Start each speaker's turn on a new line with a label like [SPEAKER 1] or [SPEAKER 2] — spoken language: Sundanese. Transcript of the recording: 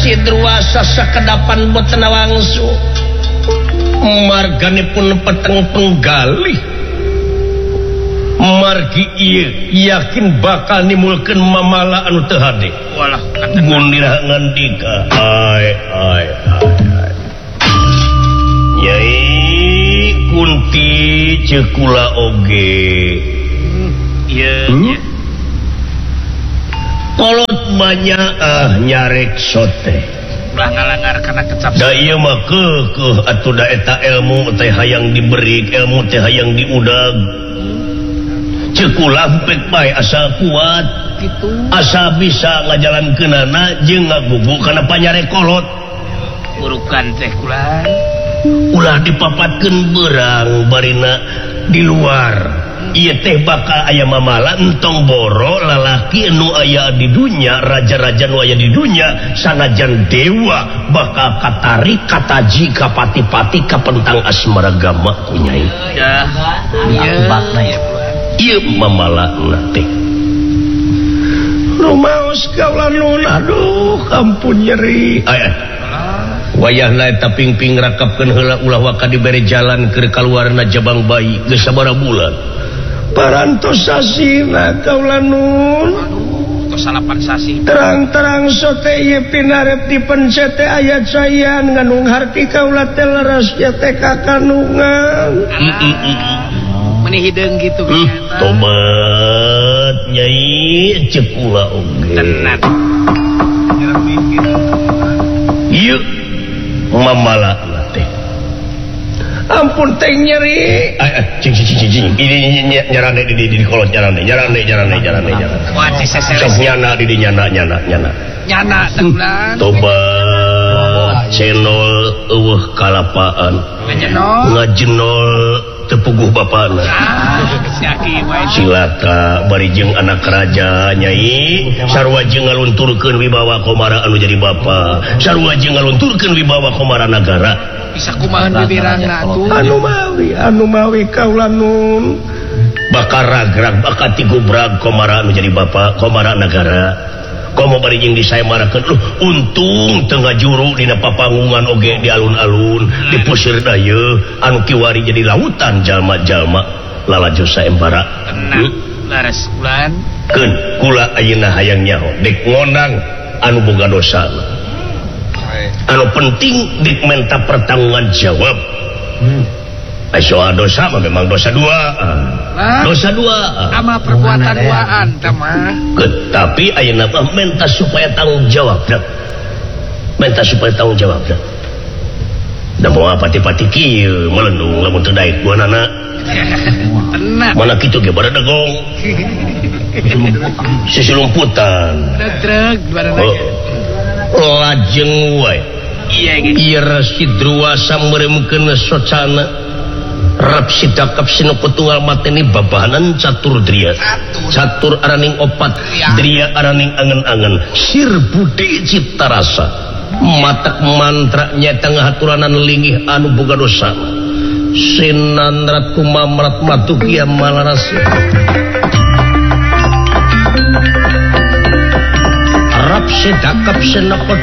[SPEAKER 1] sidruasa sakedapan boten wangsu marganipun peteng penggalih margi ieu yakin bakal nimulkeun mamala anu teu hade walah gunira ngandika ai Nyai Kunti cekula oge ieu kolot banyak nyarek sote ulah ngalangar karena kecap da ieu mah keukeuh atuh da eta ilmu teh hayang diberi ilmu teh hayang diudag cekulah pek bae asa kuat gitu asa bisa ngajalankeunana jeung ngagugu kana panyarek kolot urukan teh kulan ulah dipapatkeun beurang barina di luar ieu teh bakal aya mamala entong boro lalaki anu aya di dunya raja-raja anu aya di dunya sanajan dewa bakal katarik kataji ka pati-pati ka pentang asmaragama ku nyai ya ieu mamala teh rumaos kaulanun aduh ampun nyeri wayahna eta pingping rakapkeun heula ulah waka dibere jalan keur kaluarna jabang bayi geus sabaraha bulan parantos sasina kaulanun tos 8 sasi terang-terang sote ieu pinarep dipencet teh aya cayan nganu harti kaula teh leres ya teh kakanungan meni hideung kitu tobat nyai cekula oge tenang ieu mamala teh ampun teh nyeri cing ini nyarane di kolot nyarane wati seseles nyana di nyana teulang tobat cenol eueuh kalapaan ngajenol tepuguh bapana silaka bari jeung anak raja nyai sarua jeung ngalunturkeun wibawa komara anu jadi bapa sarua jeung ngalunturkeun wibawa komara nagara bisa kumaha bibirangna atuh anu mawi kaulanun bakal ragrag bakal tigubrag komara anu jadi bapa komara nagara komo bari jeung disaemarakeun untung teu ngajuru dina papangungan oge di alun-alun di puseur dayeuh anu kiwari jadi lautan jalma-jalma lalajo saembara laras bulan keun kula ayeuna hayang nyaho dek ngondang anu boga dosa anu penting dik menta pertanggunggan jawab soal dosa memang dosa dua sama perbuatan duaan tapi ayeuna mah menta supaya tanggung jawab dah da mau pati-pati kieu melendung lamun teu daek buanana tenang mana kitu ge bara degong sisilumputan dreg barana lajeng wae ieu Rasidrua sameureumkeun socana Rap sidakap sinu petunggal mateni babahanan catur dria catur araning opat dria araning angen-angen sir budi cipta rasa matak mantra nyata ngahaturanan linggih anu boga dosa sinandrat kumamrat matukia malaras Rap sidakap sinu